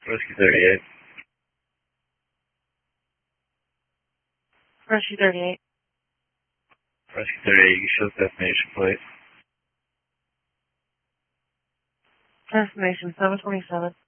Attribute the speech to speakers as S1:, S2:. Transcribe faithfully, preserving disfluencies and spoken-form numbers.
S1: Rescue thirty-eight.
S2: Rescue thirty-eight.
S1: Rescue thirty-eight, you show destination plate.
S2: Destination seven twenty-seven.